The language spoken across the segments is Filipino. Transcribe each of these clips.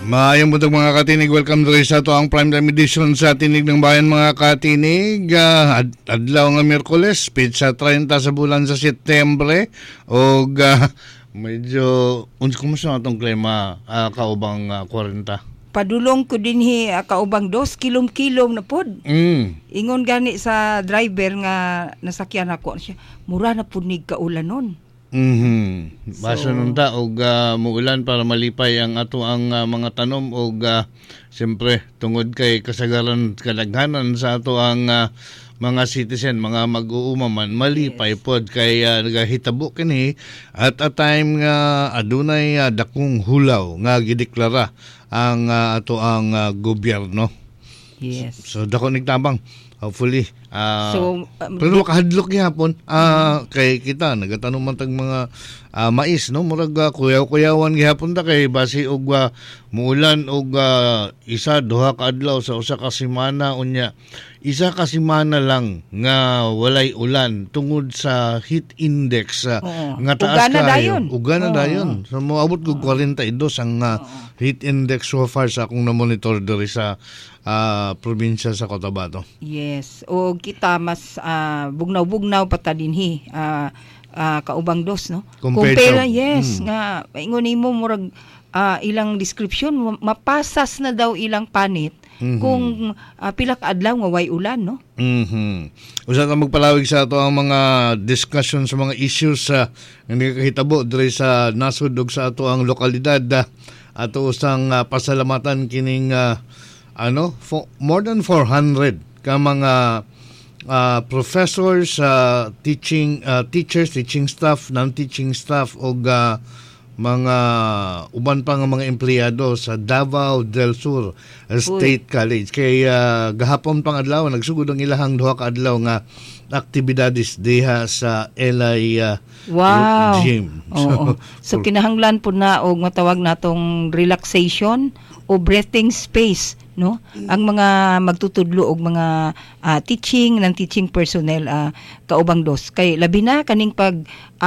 Maayong buntag mga katinig, welcome to sa ito ang primetime edition sa Tinig ng Bayan mga katinig. Adlaw nga Miyerkules, pizza 30 sa bulan sa Setyembre. O medyo, kumusta na itong klima kaubang 40? Padulong ko din kaubang 2 kilom-kilom na pod. Ingon gani sa driver nga nasakyan ako siya, mura na pod nig kaulan nun. Basta nun ta og muulan para malipay ang ato ang mga tanom og siyempre tungod kay kasagaran kadaghanan sa ato ang mga citizen, mga mag-uumaman malipay pod kay nagahitabo kini at a time nga adunay dakong hulaw nga gideklara ang ato ang gobyerno. Yes. So dako nigtabang hopefully pero makahadlok gihapon kay kita nagatanong man tag mga mais no murag kuyaw-kuyawan gihapon ta kay base og muulan og isa duha ka adlaw sa usa ka semana unya isa ka semana lang nga walay ulan tungod sa heat index nga taas kayo ugana dayon so moabot og 42 ang heat index so far sa akong na monitor diri sa probinsya sa Cotabato. Yes. O kita mas bugnaw-bugnaw pata dinhi kaubang 2 no. Compare yes nga ingon nimo murag ilang description mapasas na daw ilang panit kung pila ka adlaw nga way ulan no. Usa ta magpalawig sa ato ang mga discussion sa mga issues nga nakahitabo diri sa nasud ug sa ato ang lokalidad ato usang pasalamatan kining more than 400 ka mga professors, teachers, teaching staff, non-teaching staff o mga uban pa nga mga empleyado sa Davao del Sur State College. Kay gahapon pang adlaw nagsugod ang ilahang duha ka adlaw nga aktibidades diha sa LI Gym. So kinahanglan po na og matawag natong relaxation o breathing space no ang mga magtutudlo og mga teaching ng teaching personnel kaubang 2 kay labi na kaning pag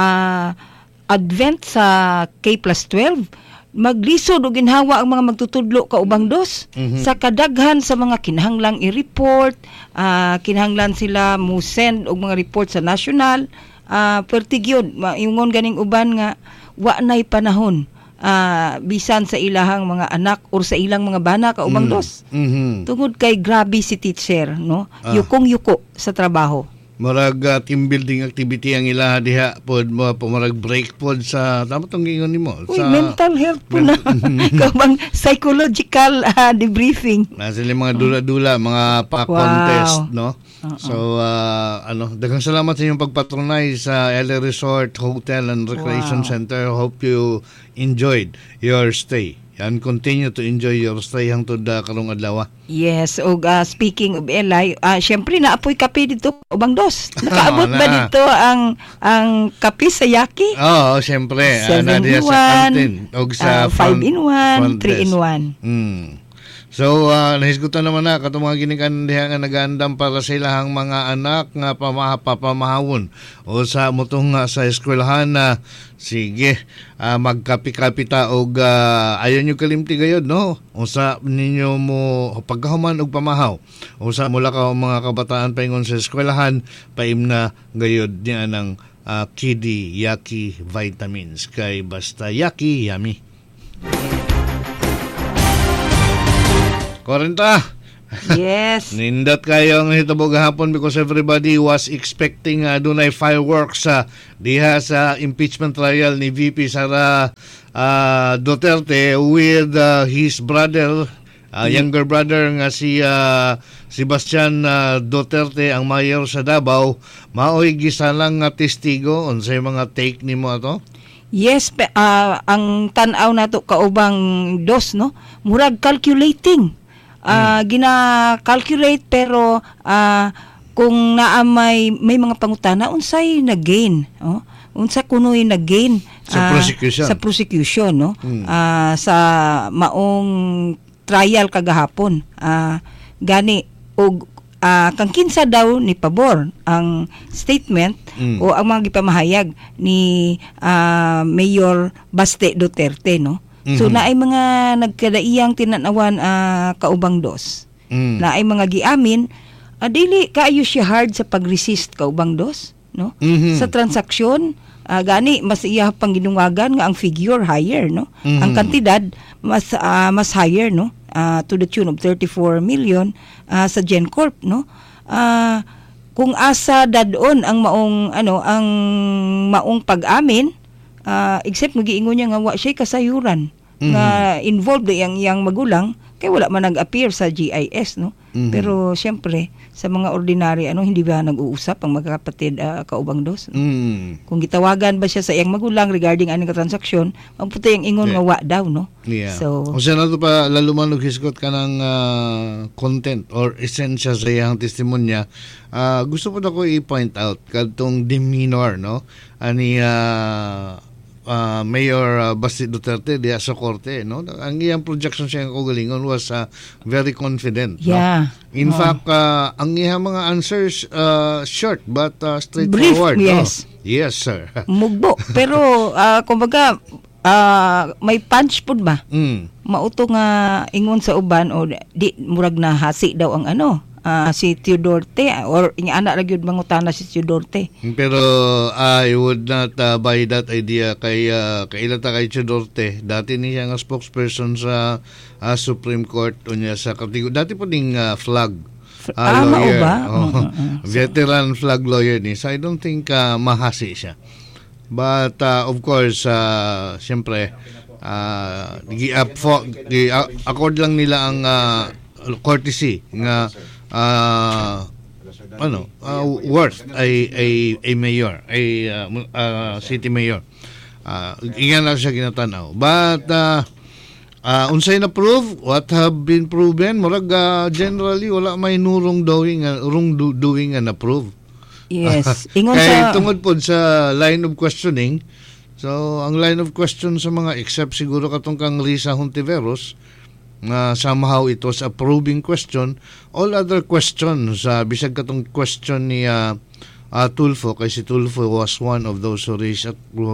advent sa K+12 maglisod og ginhawa ang mga magtutudlo kaubang 2 sa kadaghan sa mga kinahanglang i-report kinahanglan sila mo send og mga report sa national pertigyon ingon ganing uban nga wa nay panahon bisan sa ilahang mga anak or sa ilang mga bana kaubang 2 tungod kay grabe si teacher no yukong-yuko sa trabaho. Marag team building activity ang ilaha diha pod mo marag break pod sa tama tong ingon nimo sa mental health po na kabang psychological debriefing na sila mga dula-dula mga pa-contest no. So daghang salamat sa inyong pagpatronize sa LA Resort Hotel and Recreation Center. Hope you enjoyed your stay and continue to enjoy your stay hangtod karong adlaw. Yes, og speaking of LA, syempre naapoy kape dito ubang 2. Nakaabot ba dito ang kape sa Yaki? Syempre 7-in-1 sa canteen og sa 5-in-1, 3-in-1. So, nahisgutan naman na katong mga ginikan diha nga nagaandam para sa ilahang mga anak nga papamahawon o sa mutong sa eskwelahan na sige, magkapi-kapi ta og ayon nyo kalimti gayod no? Usa ninyo mo pagkahuman og pamahaw. Usa mula ka mga kabataan paingon sa eskwelahan paim na gayod niya ng Kidi Yaki Vitamins kay basta Yaki yummy. 40. Yes. Nindot kayo ang hitabo gahapon because everybody was expecting dunay fireworks diha sa impeachment trial ni VP Sara Duterte with his brother, younger brother nga si Sebastian Duterte, ang mayor sa Davao. Maoy gisalang testigo unsay mga take nimo ato? Yes, ang tan-aw nato kaubang 2 no, murag calculating. Gina-calculate pero kung may mga pangutana unsay na-gain unsa kunoy na-gain sa prosecution no sa maong trial kagahapon gani og kang kinsa daw ni pabor ang statement o ang mga gipamahayag ni Mayor Baste Duterte no. So naay mga nagkadaiyang tinanawan kaubang dos. Naay mga giamin dili kaayo siya hard sa pag-resist kaubang dos, no? Sa transaksyon gani mas iya pang ginungagan nga ang figure higher, no? Ang kantidad mas higher, no? To the tune of 34 million sa GenCorp, no? Kung asa dadon ang maong pag-amin, except magiingon niya nga wa siya kasayuran nga involved yang magulang kay wala man nag-appear sa GIS, no? Pero siyempre sa mga ordinary hindi ba nag-uusap ang magkakapatid kaubang dos, no? Kung gitawagan ba siya sa iyang magulang regarding aning transaksyon, maputi ang ingon nga wa daw, no? So o siya na to pa lalo man hisgot ka ng content or essential sa iyang testimonya. Gusto ko na ko i-point out kadtong demeanor, no? Ani Mayor Basti Duterte diya sa korte, no? Ang iyang projection siya ng kagalingon was very confident, no? In fact, ang iyang mga answers short but straightforward. Brief, yes. No? Yes, sir. Mugbo. Pero kumbaga may punch pud ba? Mauto nga ingon sa uban o di murag na hasi daw ang si Teodorte or inya anak ra gyud mangutana si Teodorte. Pero I would not buy that idea kay kailata kay Teodorte. Dati niya nga spokesperson sa Supreme Court unya sa dati po ding flag lawyer. Veteran flag lawyer ni. So I don't think mahasi siya. But of course siyempre accord lang nila ang courtesy nga worth a mayor, city mayor. Ingan na siya ginatanaw. But unsay na prove, what have been proven, murag generally wala may wrong doing na prove. Yes. Ingon kaya tungod po sa line of questioning. So ang line of question sa mga except siguro katong kang Risa Hontiveros, somehow it was a probing question. All other questions, bisag katong question ni Tulfo, kasi Tulfo was one of those who raised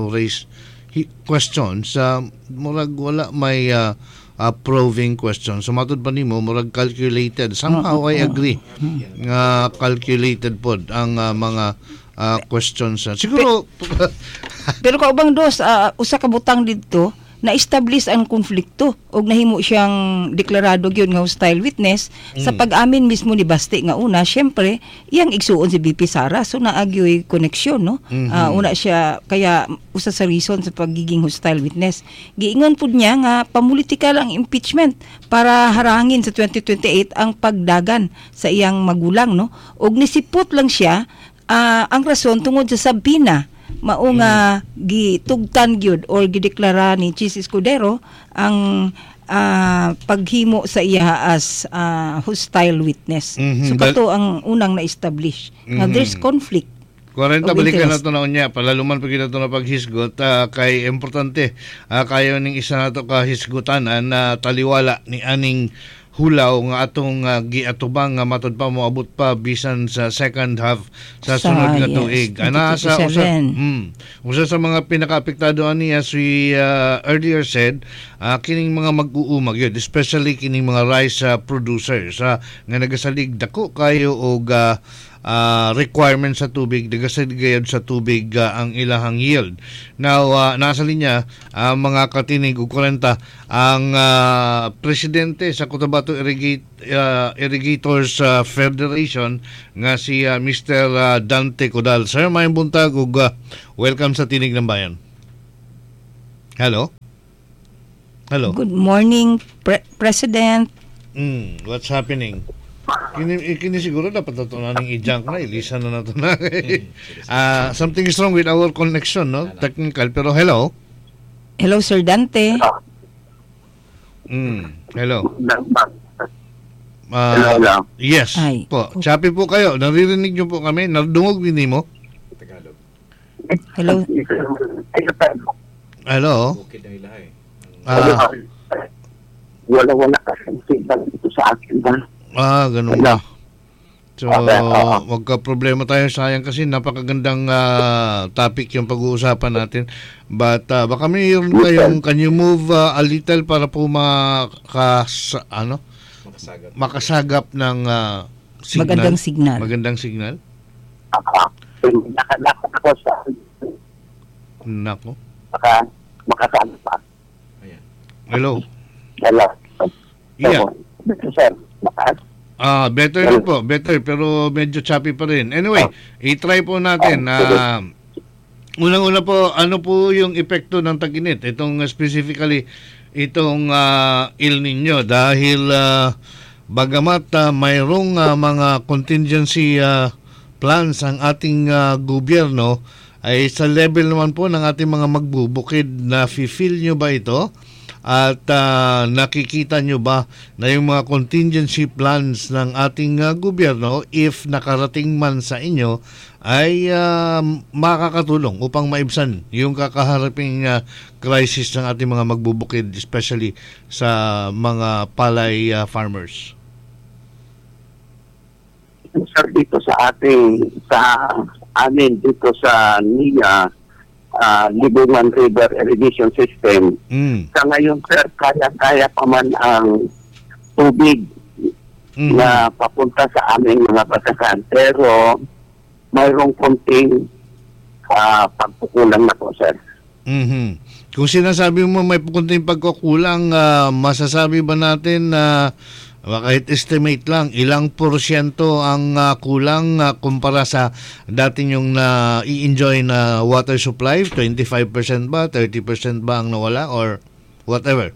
questions. Murag wala may probing questions. So matod pa nimo, murag calculated. Somehow I agree. Calculated pod ang mga questions. Siguro pero kaubang dos, usa ka butang didto na-establish ang konflikto og nahimo siyang deklarado gyud nga hostile witness sa pag-amin mismo ni Basti nga una, syempre iyang igsuon si BP Sara, so naagyoy koneksyon, no? Una siya kaya usa sa reason sa pagiging hostile witness. Giingon pud niya nga pamulitikal ang impeachment para harangin sa 2028 ang pagdagan sa iyang magulang, no? Og nisipot lang siya ang rason tungod sa Sabina mao nga gitugtan gyud or gideklara ni Chis Escudero ang paghimo sa iya as hostile witness. So kato ang unang na-establish. Now there's conflict. 40 balikan na ito na unya, palaluman pa kita ito na paghisgot, kay importante, kayo ning isa na ito kahisgotanan na taliwala ni aning hulaw nga atong giatubang nga matod pa moabot pa bisan sa second half sa sunod nga tuig. Ana sa usa sa mga pinakaapektado ani as we earlier said, kining mga mag-uumag yun, especially kining mga rice producers nga nagasalig dako kayo og requirement sa tubig, nagasaligayad sa tubig ang ilahang yield. Now, nasa linya mga katinig o 40 ang presidente sa Cotabato Irrigators Federation nga si Mr. Dante Codal. Sir, may buntag ug welcome sa Tinig ng Bayan. Hello? Hello. Good morning, President. What's happening? Kini siguro dapat na ito naning i-junk na, ilisa na ito na. Something is wrong with our connection, no? Technical, pero hello? Hello, Sir Dante. Hello. Hello. Yes. Ay. Po. Choppy po kayo. Naririnig niyo po kami. Nadungog din mo. Hello. Hello. Wala kasi signal dito sa akin ba? Ganun ba? So, wag problema tayo, sayang kasi napakagandang topic yung pag-uusapan natin. But baka mayroon kayong, can you move a little para po makasagap ng signal. Magandang signal. Nakakot ako sa Nako. Makasagap pa. Hello. Yeah. Sir, better na po. Better, pero medyo choppy pa rin. Anyway, i-try po natin. Unang-una po, ano po yung epekto ng tag-init? Itong specifically, itong El Nino. Dahil bagamat mayroong mga contingency plans ang ating gobyerno, ay sa level naman po ng ating mga magbubukid, na feel nyo ba ito? At nakikita nyo ba na yung mga contingency plans ng ating gobyerno, if nakarating man sa inyo, ay makakatulong upang maibsan yung kakaharaping crisis ng ating mga magbubukid, especially sa mga palay farmers? Sir, dito sa amin dito sa NIA, Libungan River Irrigation System. Sa ngayon, sir, kaya-kaya pa man ang tubig na papunta sa aming mga batakan. Pero mayroong konting pagkukulang na po, sir. Kung sinasabi mo may konting pagkukulang, masasabi ba natin na kahit estimate lang, ilang porsyento ang kulang kumpara sa dati yung i-enjoy na water supply? 25% ba? 30% ba ang nawala? Or whatever?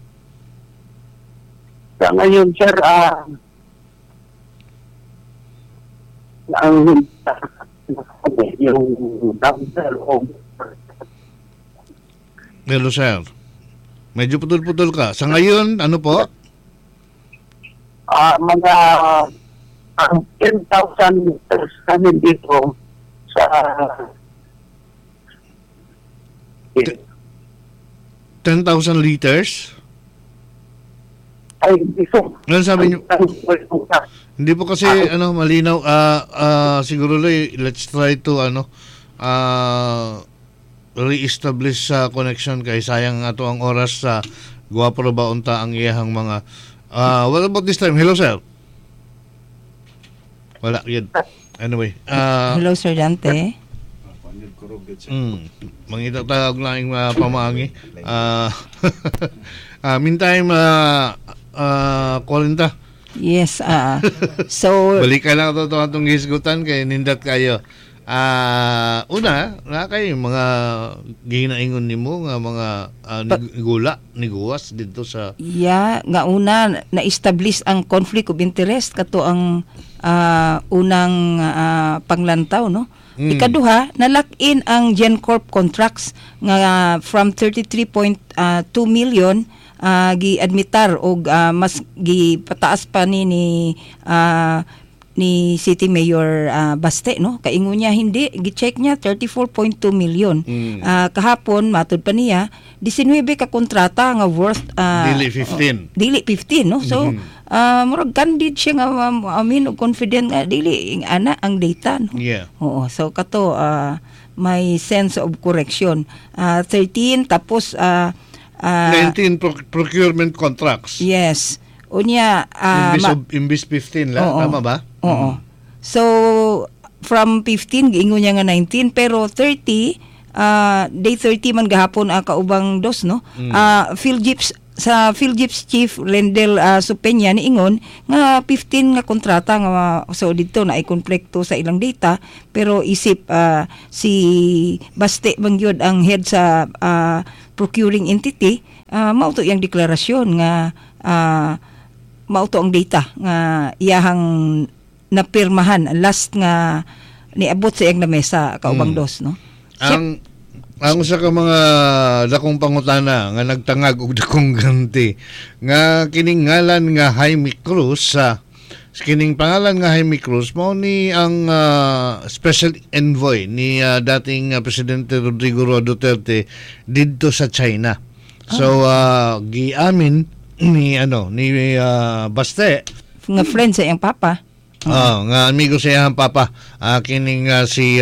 Sa ngayon, sir, yung number of... Hello, sir. Medyo putol-putol ka. Sa ngayon, ano po? Mga 10,000 liters kami dito sa 10,000 liters? Ay, dito. Ano sabi niyo? Hindi po kasi malinaw. Siguro let's try to re-establish sa connection, kay sayang ato ang oras sa guwapo ba unta ang iyahang mga what about this time? Hello, sir. Wala, yun. Anyway. Hello, Sir Dante. Mangita tawag lang yung pamangi. Meantime, Colinta. Yes. So, balikan lang ito itong hisgutan kay nindat kayo. Una, na kayo mga ginaingon nimo nga mga niguwas dito sa nga una na-establish ang conflict of interest kato ang unang panglantaw, no? Ikaduha, na-lock-in ang GenCorp contracts nga from 33.2 million gi-admitar og mas gipataas pa ni City Mayor Baste, no? Kaingon niya hindi, gi-check niya 34.2 million. Kahapon matud pa niya 19 ka kontrata nga worth dili 15, no? So murag candid siya nga amin og confident nga dili ana ang data, no? Yeah. Oo, so kato may sense of correction. 13 tapos 19 procurement contracts. Yes. Unya imbis 15 lang, tama ba? Oo. So from 15 giingon niya nga 19, pero 30 day 30 man gahapon kaubang dos, no? Philjips Chief Rendel Supenya niingon nga 15 nga kontrata nga so dito na ay konflikto sa ilang data, pero isip si Baste Bangyod ang head sa procuring entity, mauto yang deklarasyon nga mauto ang data nga iyahang napirmahan last nga niabot sa iyang lamesa kaubang dos, no? Ang sa ka mga dakong pangutana nga nagtangag og dakong ganti nga kining ngalan nga Jaime Cruz, kining pangalan nga Jaime Cruz mao ni ang special envoy ni dating Presidente Rodrigo Roa Duterte didto sa China. So giamin ni Baste nga friend sa iyang papa. Nga amigo siya papa kining si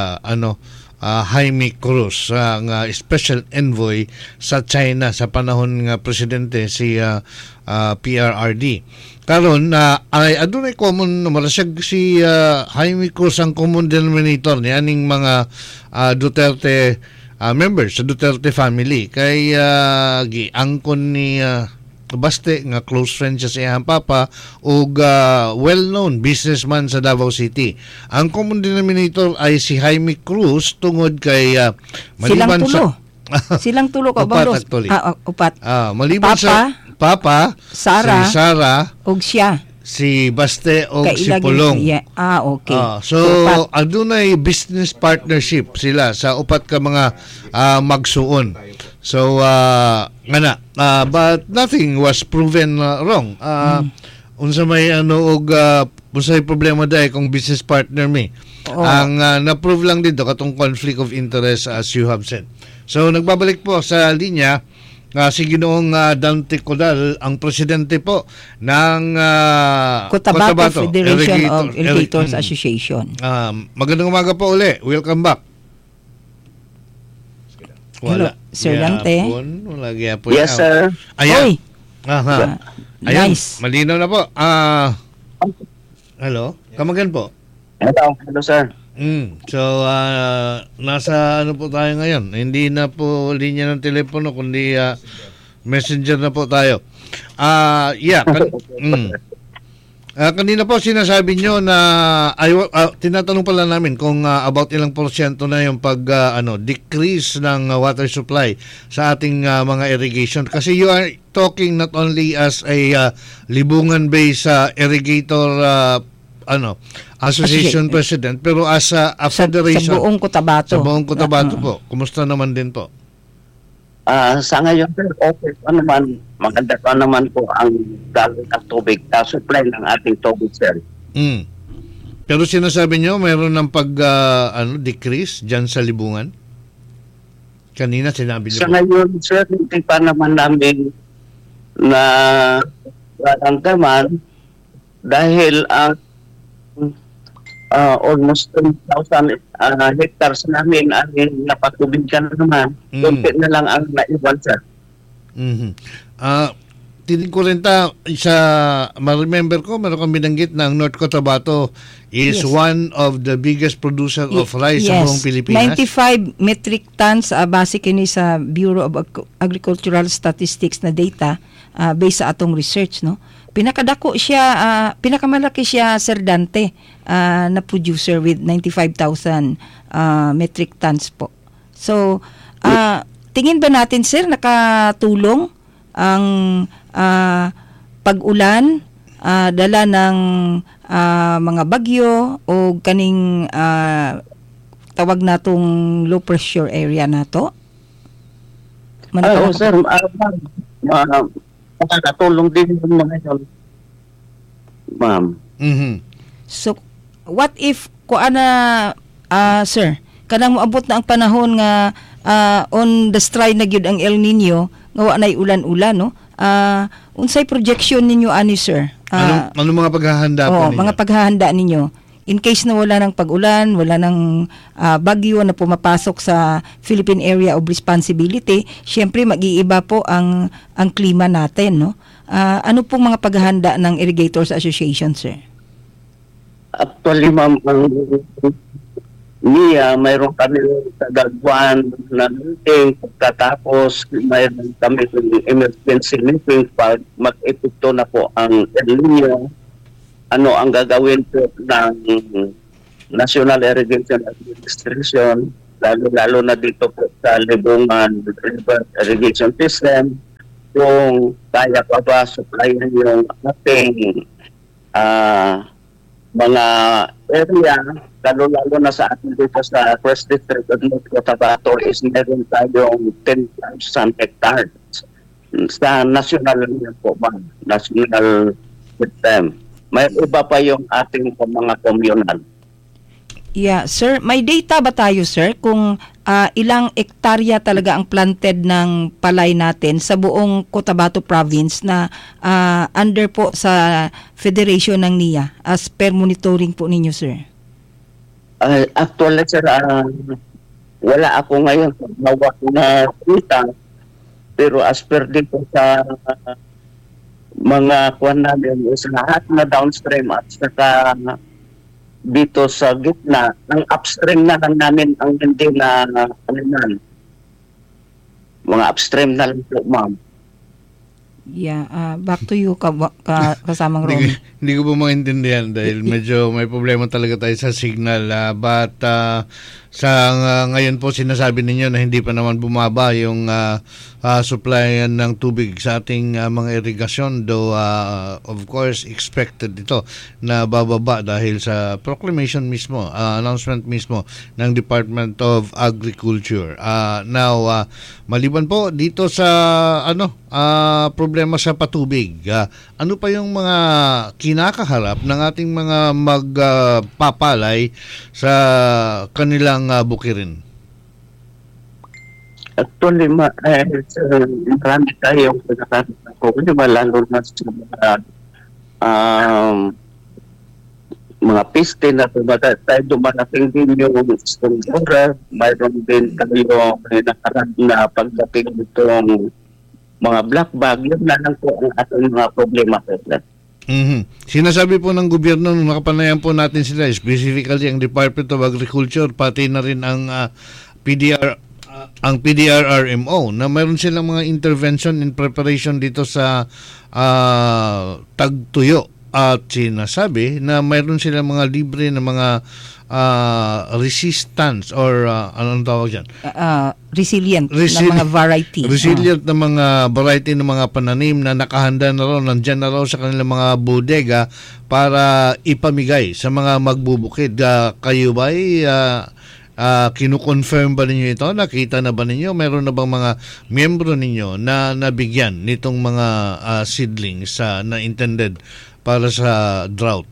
Jaime Cruz nga special envoy sa China sa panahon nga presidente si PRRD. Karon ay adunay common marasag si Jaime Cruz ang common denominator ni aning mga Duterte members sa Duterte family kay giangkon ni Baste nga close friend siya sa iyang papa ug well-known businessman sa Davao City. Ang common denominator ay si Jaime Cruz tungod kay maliban silang tulo ka ba? Upat. Maliban sa papa, Sara, si Sara ug siya. Si Baste o si Pulong. Okay. So, adunay business partnership sila sa upat ka mga magsuon. So, but nothing was proven wrong. Unsa may unsay problema dahi kung business partner mi. Ang na-prove lang dito katong conflict of interest as you have said. So, nagbabalik po sa linya si Ginoong Dante Codal, ang presidente po ng Cotabato Federation of Irrigators Association. Magandang umaga po uli. Welcome back. Hello, Sir Dante. Wala gyapon. Yes, sir. Ayan. Ayan. Nice. Malinaw na po. Hello. Kamagan po. Hello, sir. So, nasa po tayo ngayon? Hindi na po linya ng telepono, kundi messenger na po tayo. Kanina po sinasabi nyo na tinatanong pala namin kung about ilang porsyento na yung decrease ng water supply sa ating mga irrigation. Kasi you are talking not only as a Libungan-based irrigator association president, pero as a federation. Sa buong Cotabato. Sa buong Cotabato po. Kumusta naman din po? Sa ngayon, okay pa naman. Maganda pa naman po ang daloy ng tubig, supply ng ating tubig, sir. Pero sinasabi nyo, mayroon ng decrease dyan sa Libungan? Kanina sinabi nyo. Sa ngayon, sir, hindi pa naman namin na naramdaman dahil almost 10,000 hectares namin ay napatubig ka naman. Kunti na lang ang naiwan, sir. Tinig ko rin ma-remember ko, meron kang binanggit na ang North Cotabato is one of the biggest producer of rice sa buong Pilipinas. 95 metric tons base kini sa Bureau of Agricultural Statistics na data based sa atong research, no? Pinakamalaki siya, Sir Dante, na producer with 95,000 metric tons po. So, tingin ba natin, sir, nakatulong ang pag-ulan, dala ng mga bagyo o kaning tawag natong low pressure area nato? Sir, makakatulong din yung mga yun, ma'am. So, what if sir, kanang moabot na ang panahon nga on the stride na gyud ang El Nino, nga wa nay ulan-ulan, no? Unsay projection ninyo ani, sir? Ano mga paghahanda po ninyo? Mga paghahanda ninyo. In case na wala ng pag-ulan, wala ng bagyo na pumapasok sa Philippine Area of Responsibility, syempre mag-iiba po ang klima natin, no? Ano pong mga paghahanda ng Irrigators Association, sir? Actually, ma'am, mayroon kami tagagwan na meeting. Pagkatapos, mayroon kami emergency meeting pag mag-epekto na po ang El Nino. Ano ang gagawin po ng National Irrigation Administration, lalo na dito po sa Libungan River Irrigation System, kung kaya pa ba supplyan yung ating mga area, lalo na sa atin dito sa First District of North Cotabato is meron tayong 10,000 hectares sa national po ba, national system. May iba pa yung ating mga communal. Yeah, sir, may data ba tayo, sir, kung ilang ektarya talaga ang planted ng palay natin sa buong Cotabato Province na under po sa Federation ng NIA as per monitoring po ninyo, sir? Actually, sir, wala ako ngayon hawak na kita, pero as per dito sa mga kuwan namin is lahat na downstream at saka dito sa gitna, ang upstream na lang namin ang hindi na mga upstream na lang po, ma'am. Yeah, back to you, kasamang Romy. Hindi ko po maintindihan dahil medyo may problema talaga tayo sa signal. But sa ngayon po sinasabi ninyo na hindi pa naman bumaba yung supply ng tubig sa ating mga irigasyon, though of course expected ito na bababa dahil sa proclamation mismo, announcement mismo ng Department of Agriculture. Now, maliban po dito sa problema sa patubig, ano pa yung mga kinakaharap ng ating mga magpapalay sa kanilang bukirin? Actually, marami tayong pinakakita ko. Lalo na sa mga piste na tayo dumarating din yung Stonora. Mayroon din tayo nakarap na pagdating itong mga black bag. Yun na lang po ang ating mga problema. Mm-hmm. Sinasabi po ng gobyerno nung nakapanayan po natin sila, specifically ang Department of Agriculture, pati na rin ang PDRRMO, na mayroon silang mga intervention in preparation dito sa tagtuyo, at sinasabi na mayroon silang mga libre na mga resistance or anong tawag dyan? Resilient na mga variety. Resilient na mga variety ng mga pananim na nakahanda na raw, nandyan na raw sa kanilang mga bodega para ipamigay sa mga magbubukid. Kayo ba kinu-confirm ba ninyo ito? Nakita na ba ninyo? Meron na bang mga miyembro ninyo na nabigyan nitong mga seedlings na intended para sa drought?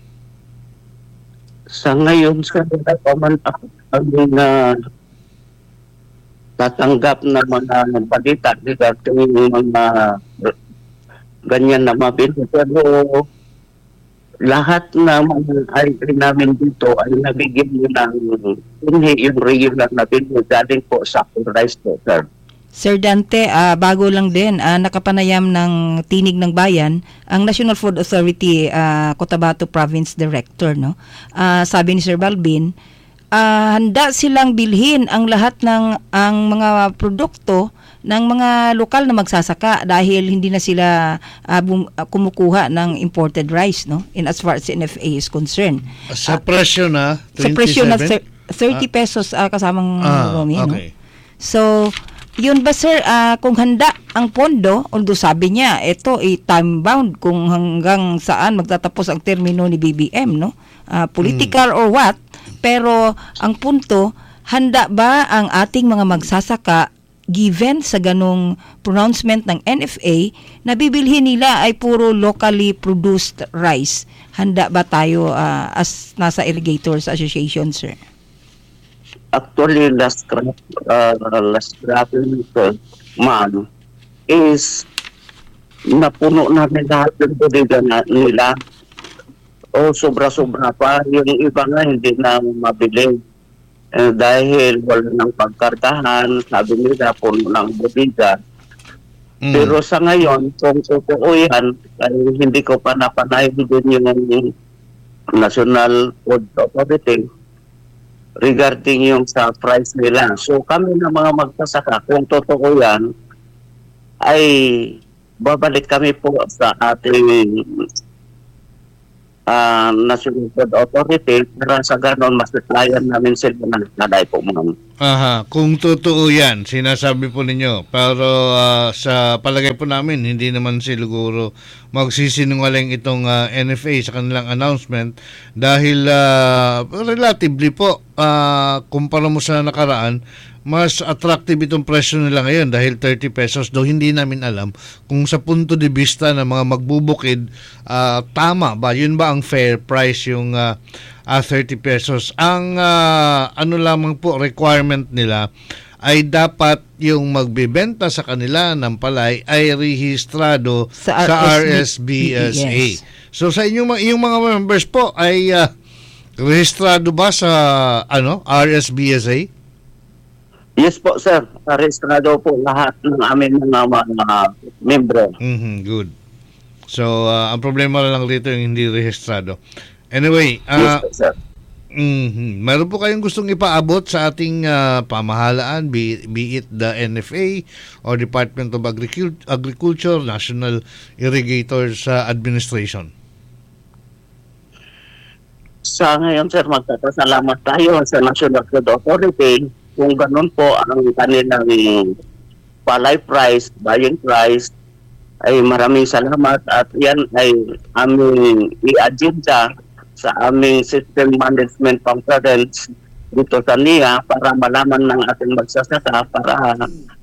Sa ngayon, sa paman ako na tatanggap na mga balita regarding mga ganyan na mabili. Pero lahat na mga ID namin dito ay nabigyan ng yung regular na binili galing po sa rice water. Sir Dante, bago lang din, nakapanayam ng Tinig ng Bayan, ang National Food Authority Cotabato Province Director, no? Sabi ni Sir Balbin, handa silang bilhin ang lahat ng ang mga produkto ng mga lokal na magsasaka dahil hindi na sila kumukuha ng imported rice, no? In as far as NFA is concerned. Sa presyo na 27? Sa presyo na 30 pesos kasamang Romy, okay. No? So, yun ba sir, kung handa ang pondo, although sabi niya, ito time bound kung hanggang saan magtatapos ang termino ni BBM, no? Political or what, pero ang punto, handa ba ang ating mga magsasaka given sa ganong pronouncement ng NFA na bibilhin nila ay puro locally produced rice? Handa ba tayo as nasa Irrigators Association, sir? Actually, last graph nito, ma'am, is napuno namin lahat ng bodega nila. O sobra-sobra pa. Yung iba nga hindi na mabili. Dahil wala nang pagkartahan, sabi nila, puno ng bodega. Pero sa ngayon, kung totoo yan, ay hindi ko pa napanayin din yung National Food Authority regarding yung sa price nila. So kami na mga magsasaka, kung totoo yan, ay babalik kami po sa ating National Food Authority para sa ganon masuplayan namin sila ng naday po, ma'am. Kung totoo yan, sinasabi po ninyo. Pero sa palagay po namin, hindi naman siguro magsisinungaling itong NFA sa kanilang announcement dahil relatively po, kumpara mo sa nakaraan, mas attractive itong presyo nila ngayon dahil 30 pesos, though hindi namin alam kung sa punto de vista ng mga magbubukid, tama ba? Yun ba ang fair price yung 30 pesos? Ang ano lamang po requirement nila ay dapat yung magbebenta sa kanila ng palay ay rehistrado sa RSBSA. Yes. So sa inyong mga members po ay rehistrado ba sa RSBSA? Yes po, sir. Rehistrado po lahat ng amin mga membro. Good. So, ang problema lang rito yung hindi rehistrado. Anyway, yes po, sir. Meron po kayong gustong ipaabot sa ating pamahalaan, be it the NFA or Department of Agriculture, National Irrigators Administration? Sa ngayon, sir, magpapasalamat tayo sa National Food Authority kung ganun po ang kanilang palay price, buying price, ay maraming salamat at yan ay aming i-agenda sa aming system management conference dito sa NIA para malaman ng ating magsasaka para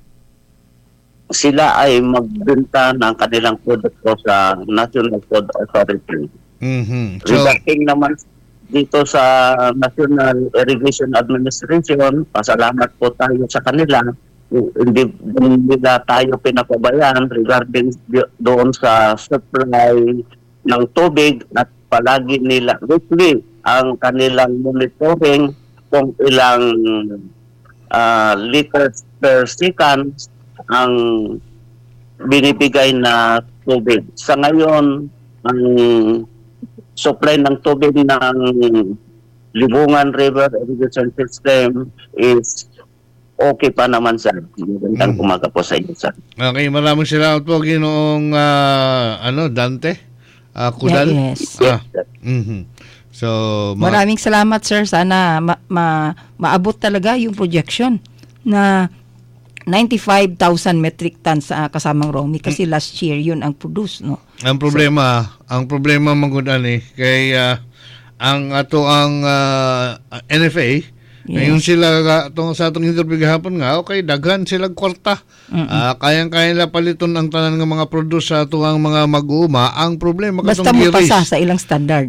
sila ay magbenta ng kanilang produkto sa National Food Authority. So, regarding naman dito sa National Irrigation Administration, pasalamat po tayo sa kanila. Hindi nila tayo pinapabayaan regarding doon sa supply ng tubig at palagi nila weekly ang kanilang monitoring kung ilang liters per second ang binibigay na tubig. Sa ngayon, ang supply ng tubig ng Libungan River Irrigation System is okay pa naman, sir. Magandang umaga po sa inyo, sir. Okay, maraming salamat po, Ginoong Dante Kudal. Yes. So, maraming salamat, sir. Sana maabot talaga yung projection na 95,000 metric tons kasamang Romy kasi last year yun ang produce, no. Ang problema manggudan kay ang NFA. Ngayon sila sa atong interview gahapon nga, okay, daghan sila kwarta. Kayang-kaya nila paliton ang tanan ng mga produce sa tuwang mga mag-uuma. Ang problema basta mo pasa sa ilang standard.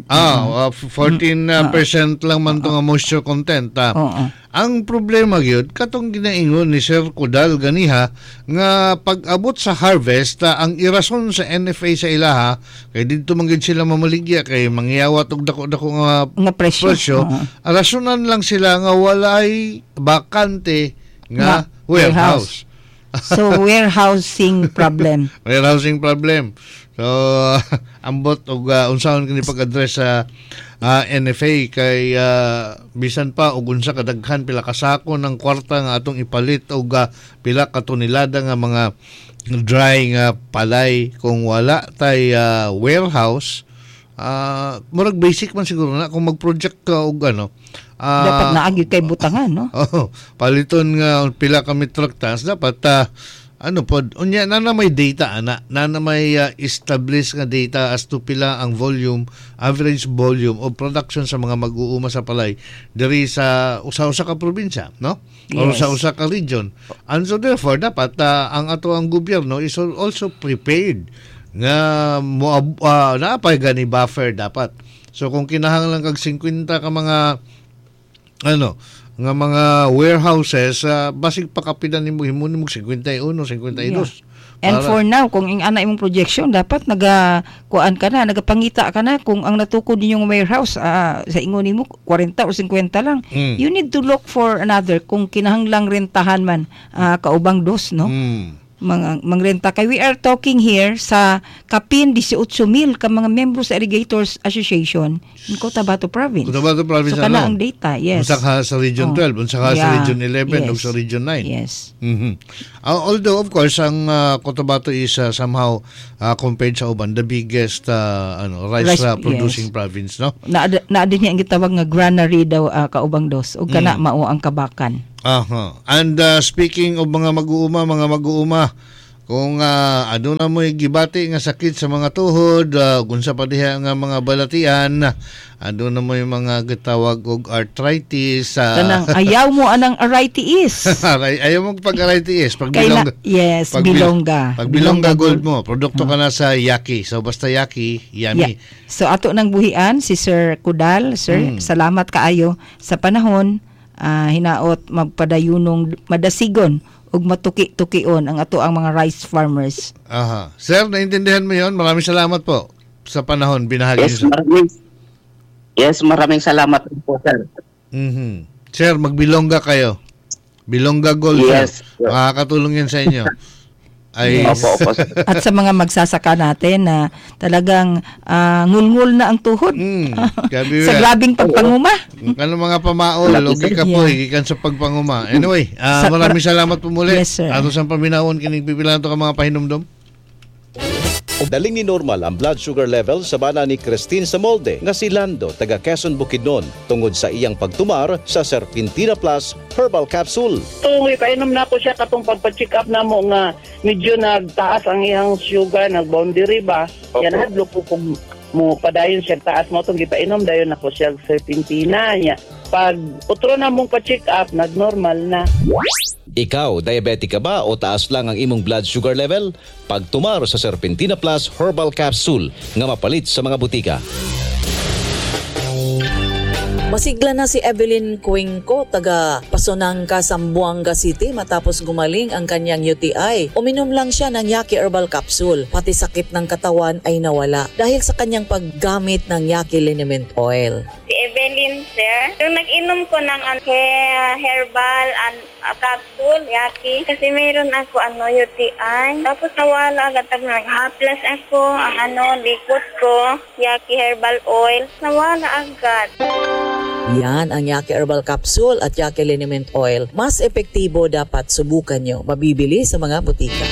14% lang man itong moisture content. Ang problema gyud katong ginaingon ni Sir Kudal ganiha nga pag-abot sa harvest ang irason sa NFA sa ilaha kay didto man gyud sila mamaligya kay mangyawat og dako-dako nga presyo. Rasonan lang sila nga walay bakante nga warehouse. So warehousing problem. Warehousing problem. So ambot og unsaon kini pag-address sa NFA kay bisan pa og unsa kadaghan pila ka sako ng kwarta nga atong ipalit og pila ka tonelada nga mga dry nga palay kung wala tay warehouse. Murag basic man siguro na kung mag-project ka og dapat naagi kay butangan, no? Paliton nga pila ka metric tons dapat unya na may data na may establish nga data as to pila ang average volume of production sa mga mag-uuma sa palay diri sa usa-usa ka probinsya, no? Or sa usa ka region. And so therefore dapat ang ang gobyerno is also prepared nga naapay gani buffer dapat. So kung kinahanglan kag 50 ka mga nga mga warehouses, basig pakapidan nimo himo 51, 52. Yeah. And for now, kung ana imong projection, dapat nagapangita ka na kung ang natukod ninyong warehouse sa ingon nimo 40 o 50 lang. You need to look for another kung kinahanglang rentahan man kaubang dos, no? Mangrenta kay we are talking here sa kapin 18,000 ka mga membro sa Irrigators Association in Cotabato Province. So kana ang data, yes. Unsa sa Region 12, unsa sa Region 11 ug sa Region 9. Yes. Although of course ang Cotabato is somehow compared sa uban the biggest rice producing province, no? Na din ang gitawag nga granary daw kaubang dos ug kana mao ang kabakan. And speaking of mga mag-uuma, kung aduna mo gibati nga sakit sa mga tuhod, kung sa padiha nga mga balatian, aduna mo yung mga gitawag og arthritis. Kanang ayaw mo anang arthritis. Ayaw mo pag-arthritis. Pag bilongga. Yes, bilongga. Pag bilongga gold mo, produkto ka na sa Yaki. So basta Yaki, yummy. So ato nang buhian si Sir Kudal. Sir, salamat kaayo sa panahon. Hinaot magpadayunong madasigon ug matuki-tukion ang ato ang mga rice farmers. Aha. Sir, naintindihan mo 'yon? Maraming salamat po sa panahon binahagi niyo. Maraming salamat po, sir. Sir, magbilongga kayo. Bilongga Gold. Yes. Sir. Makakatulong yan sa inyo. Opo. At sa mga magsasaka natin na talagang ngulngul na ang tuhod. Sa grabing pagpanguma. Kano mga pamaol, logi ka po, higikan sa pagpanguma. Anyway, maraming salamat po muli. Yes, sir. Ato sa paminawon, kining pipilan to ka mga pahinumdom. Daling ni normal ang blood sugar level sa bana ni Christine Samolde nga si Lando taga Quezon Bukidnon tungod sa iyang pagtumar sa Serpentina Plus Herbal Capsule. Tungoy painom na ko siya katong pagpa-check up na mo nga medyo nagtaas ang iyang sugar, nag-boundary ba? Yan hadlo ko kung mo padayon siya taas mo itong gipainom dayon ako siya Serpentina niya. Pag utro na mong pa-check up, nag-normal na. Ikaw, diabetic ka ba o taas lang ang imong blood sugar level? Pagtumar sa Serpentina Plus Herbal Capsule nga mapalit sa mga butika. Masigla na si Evelyn Cuenco, taga Pasonangka, Zamboanga City matapos gumaling ang kanyang UTI. Uminom lang siya ng Yaki Herbal Capsule, pati sakit ng katawan ay nawala dahil sa kanyang paggamit ng Yaki Liniment Oil. Si Evelyn, sir, yung nag-inom ko ng herbal capsule, Yaki, kasi mayroon ako UTI. Tapos nawala agad nag-haplas ako, ang likod ko, Yaki Herbal Oil, nawala agad. Yan ang Yaki Herbal Capsule at Yaki Liniment Oil. Mas epektibo, dapat subukan nyo. Mabibili sa mga butika.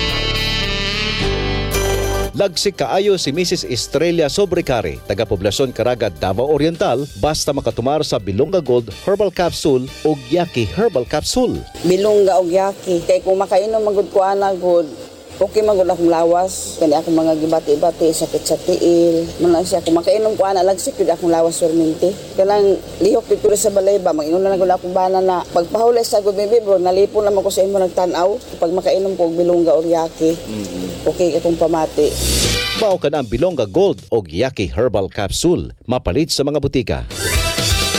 Lagsik kaayo si Mrs. Estrella Sobrecari, taga Poblacion Caraga, Davao Oriental, basta makatumar sa Bilongga Gold Herbal Capsule o Yaki Herbal Capsule. Bilongga o Yaki, kay kung makainom magud ko ana good, okay magud akong lawas, kani akong mga gibati-bati, sakit sa tiil. Man siya kung makainom ko ana lagsik gud akong lawas surminti. Kanang lihok dito sa balay ba, mag-inom na gud akong bana na pagpahuli sa gud bibi bro, nalipon naman ko sa imo nagtan-aw. Pag makainom ko og Bilongga o Yaki, okay akong pamati. Mao ka na ang Bilongga Gold o Yaki Herbal Capsule, mapalit sa mga butika.